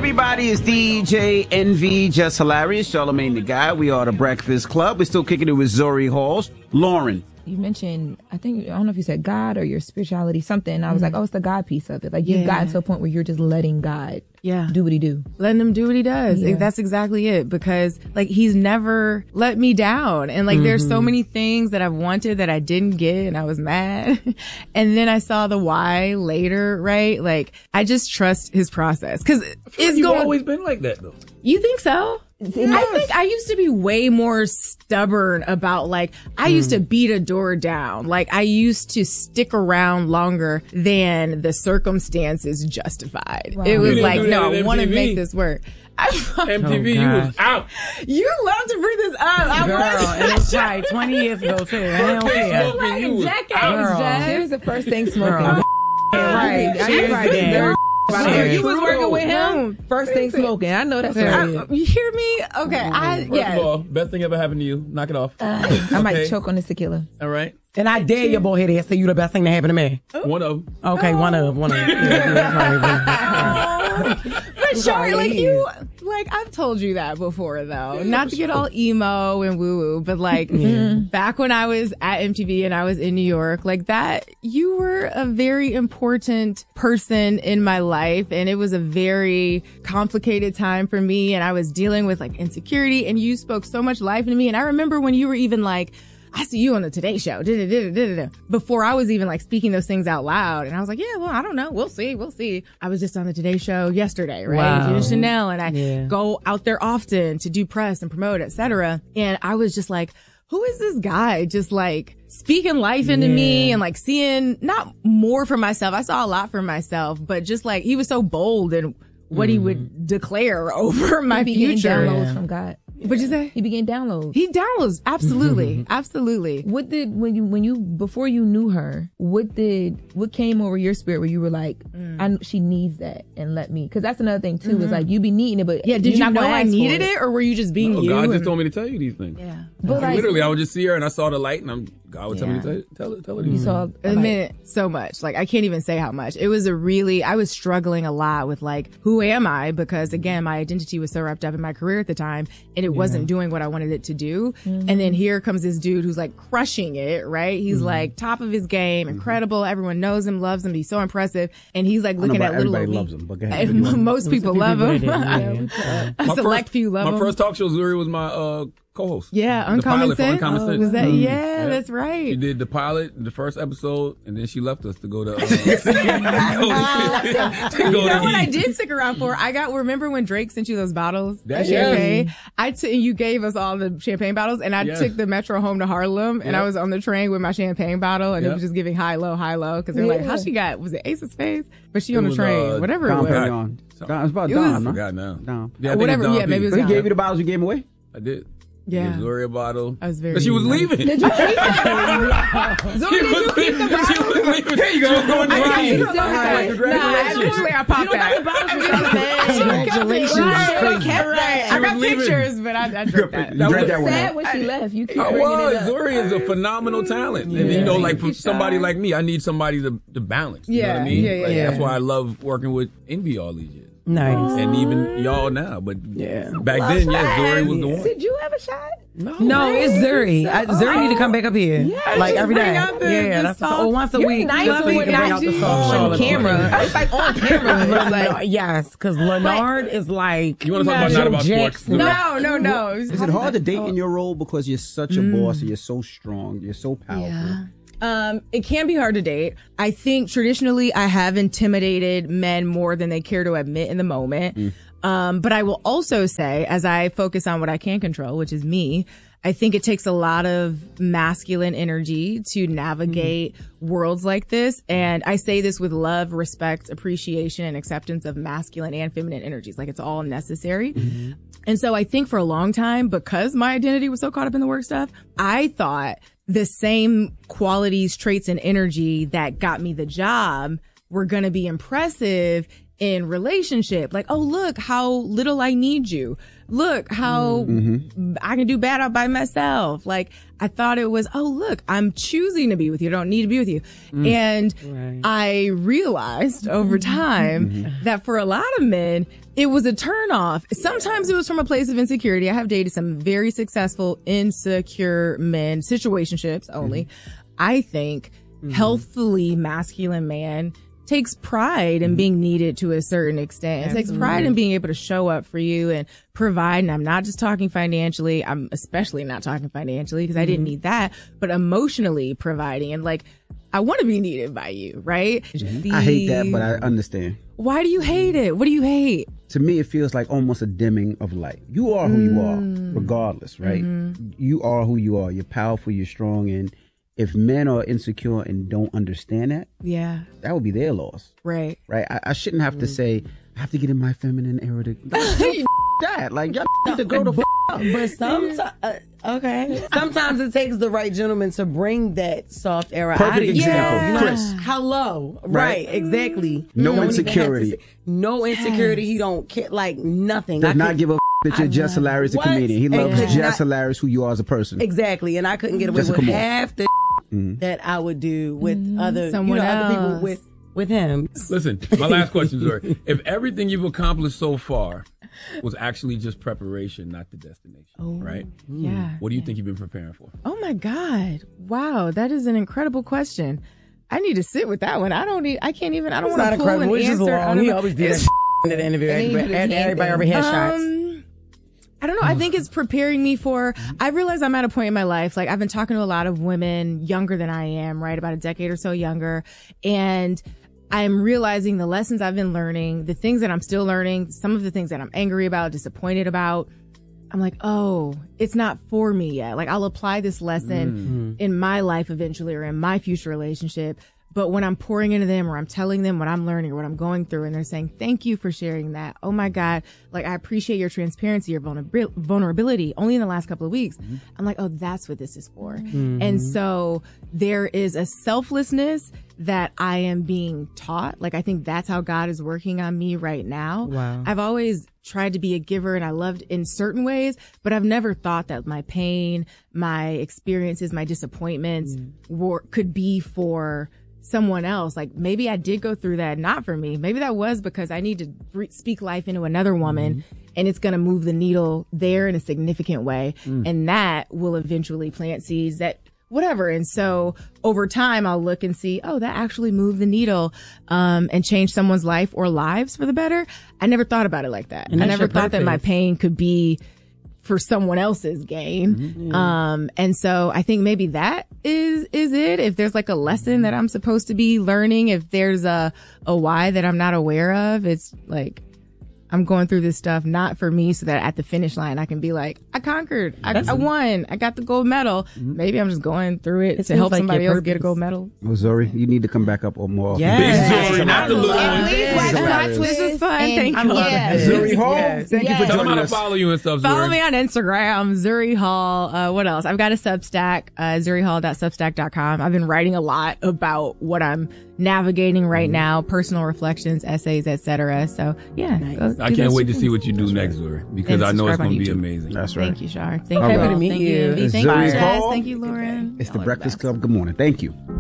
everybody, it's DJ NV, Just Hilarious, Charlamagne the Guy. We are the Breakfast Club. We're still kicking it with Zuri Halls. Lauren. You mentioned, I don't know if you said God or your spirituality, something. I was like, oh, it's the God piece of it. Like, you've gotten to a point where you're just letting God do what he do. Letting him do what he does. Yeah. That's exactly it. Because, like, he's never let me down. And, like, there's so many things that I've wanted that I didn't get, and I was mad. And then I saw the why later, right? Like, I just trust his process. Because you've always been like that, though. You think so? Yes. I think I used to be way more stubborn about, like, I used to beat a door down. Like, I used to stick around longer than the circumstances justified. Wow. It was like, no, I want to make this work. MTV, you was out. You love to bring this up. Girl, and it's like 20 years ago, too. I don't care. Like decades, Here's the first thing smoking. Right. You was working with him. First thing smoking. I know that's right. You hear me? Okay. First of all, best thing ever happened to you. Knock it off. I might choke on this tequila. All right. And I dare your boy head say you the best thing that happened to me. One of them. Okay, one of them. But Shari, I've told you that before, though. Not to get all emo and woo-woo, but back when I was at MTV and I was in New York, like that, you were a very important person in my life, and it was a very complicated time for me, and I was dealing with like insecurity, and you spoke so much life into me. And I remember when you were even like, I see you on the Today Show, before I was even like speaking those things out loud. And I was like, yeah, well, I don't know. We'll see. I was just on the Today Show yesterday, right? Wow. With Chanel, and I go out there often to do press and promote, etc. And I was just like, who is this guy just like speaking life into me and like seeing not more for myself. I saw a lot for myself, but just like he was so bold in what he would declare over my future. Downloads from God. What'd you say? He began downloads. He downloads. Absolutely. Absolutely. What did, before you knew her, what came over your spirit where you were like, she needs that and let me, cause that's another thing too, is like you be needing it, but did you know I needed it, or were you just being you? God just told me to tell you these things. Yeah. But literally, I would just see her and I saw the light, and God would tell me to tell her. You saw it meant so much. Like, I can't even say how much. It was I was struggling a lot with like, who am I? Because again, my identity was so wrapped up in my career at the time, and it wasn't doing what I wanted it to do. And then here comes this dude who's like crushing it, right? He's like top of his game, incredible. Everyone knows him, loves him. He's so impressive. And he's like looking at little everybody loves him, but go ahead. Most people love him. A select few love him. My first talk show, Zuri was my co-host. Yeah, Uncommon Sense. Was that? Yeah, that's right. She did the pilot, the first episode, and then she left us to go to. What I did stick around for? Remember when Drake sent you those bottles of champagne? And you gave us all the champagne bottles, and I took the Metro home to Harlem, and I was on the train with my champagne bottle, and it was just giving high, low, because they're like, how she got? Was it Ace of Spades? But she on the train, whatever it was. It's about Don. I forgot now. Don. Whatever. Yeah, maybe it was. He gave you the bottles you gave him away. I did. Yeah. Zuri a bottle. I was very. But she was leaving. Did you keep them? Zuri, did you keep the bottles? She was leaving. Here you go. I popped that. Congratulations. I got pictures, but I drank that. You drank that one. Sad when she left. You keep I bringing was. it up. Zuri is a phenomenal talent. And like for somebody like me, I need somebody to balance. You know what I mean? Yeah. That's why I love working with Envy all these years. Nice. And even y'all now, but back then, Zuri was the one. Did you have a shot? No, it's Zuri. Zuri need to come back up here, like every day. That's once a week. Nice just so you can bring out the sauce on camera. It's like on camera. It's like, yes, because Leonard is like. You want to talk about not about sports? No. Is it hard to date in your role because you're such a boss and you're so strong, you're so powerful? Yeah. It can be hard to date. I think traditionally I have intimidated men more than they care to admit in the moment. But I will also say, as I focus on what I can control, which is me, I think it takes a lot of masculine energy to navigate worlds like this. And I say this with love, respect, appreciation, and acceptance of masculine and feminine energies. Like, it's all necessary. And so I think for a long time, because my identity was so caught up in the work stuff, I thought the same qualities, traits, and energy that got me the job were going to be impressive in relationship. Like, oh, look how little I need you. Look how I can do bad out by myself. Like, I thought it was, oh, look, I'm choosing to be with you. I don't need to be with you. And I realized over time that for a lot of men, it was a turnoff. Sometimes it was from a place of insecurity. I have dated some very successful, insecure men, situationships only. I think healthily masculine man takes pride in being needed to a certain extent. It takes pride in being able to show up for you and provide. And I'm not just talking financially. I'm especially not talking financially because I didn't need that, but emotionally providing. And like, I want to be needed by you, right? I hate that, but I understand. Why do you hate it? What do you hate? To me, it feels like almost a dimming of light. You are who you are, regardless, right? You are who you are. You're powerful, you're strong, and if men are insecure and don't understand that, that would be their loss. Right. Right? I shouldn't have to say, I have to get in my feminine era to that. Like, y'all need to go to up. But sometimes, sometimes it takes the right gentleman to bring that soft era out of you. Example, Chris. Hello. Right, exactly. No insecurity. No insecurity. He don't care, like nothing. Does not give a that you're just hilarious, a comedian. He loves just hilarious who you are as a person. Exactly. And I couldn't get away with half the that I would do with other people with him. Listen, my last question, Zuri. If everything you've accomplished so far was actually just preparation, not the destination, right? Yeah. What do you think you've been preparing for? Oh my God. Wow. That is an incredible question. I need to sit with that one. I don't want to pull an answer. He always did that in the interview. Everybody over headshots. I don't know. I think it's preparing me for, I realize I'm at a point in my life, like I've been talking to a lot of women younger than I am, right? About a decade or so younger. And I'm realizing the lessons I've been learning, the things that I'm still learning, some of the things that I'm angry about, disappointed about. I'm like, oh, it's not for me yet. Like I'll apply this lesson in my life eventually or in my future relationship. But when I'm pouring into them or I'm telling them what I'm learning or what I'm going through and they're saying, thank you for sharing that. Oh my God. Like I appreciate your transparency, your vulnerability only in the last couple of weeks. I'm like, oh, that's what this is for. And so there is a selflessness that I am being taught. Like I think that's how God is working on me right now. Wow. I've always tried to be a giver and I loved in certain ways, but I've never thought that my pain, my experiences, my disappointments could be for someone else. Like maybe I did go through that, not for me. Maybe that was because I need to speak life into another woman and it's going to move the needle there in a significant way. And that will eventually plant seeds that whatever. And so over time, I'll look and see, oh, that actually moved the needle, and changed someone's life or lives for the better. I never thought about it like that. I never thought that my pain could be for someone else's gain. And so I think maybe that is it. If there's like a lesson that I'm supposed to be learning, if there's a why that I'm not aware of, it's like, I'm going through this stuff not for me so that at the finish line I can be like, I conquered, I won, I got the gold medal. Maybe I'm just going through it to help like somebody else get a gold medal. Well, Zuri, you need to come back up or more. Yes. Zuri, not the little one. This is fun. Thank you. Zuri Hall, thank you for Tell them joining how us. to follow you and stuff, Zuri. Follow me on Instagram, Zuri Hall. What else? I've got a Substack, zurihall.substack.com. I've been writing a lot about what I'm navigating right now, personal reflections, essays, etc. So yeah, I can't wait to see what you do next, Zuri, because I know it's going to be amazing. That's right. Thank you, Shar. Thank you. Happy to meet Thank you. Thank you, Zuri Jess. Hall. Thank you, Lauren. It's the Breakfast Club. Good morning. Thank you.